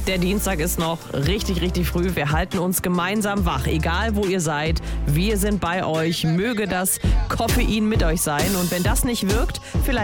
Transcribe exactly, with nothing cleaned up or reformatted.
Der Dienstag ist noch richtig, richtig früh. Wir halten uns gemeinsam wach, egal wo ihr seid. Wir sind bei euch. Möge das Koffein mit euch sein. Und wenn das nicht wirkt, vielleicht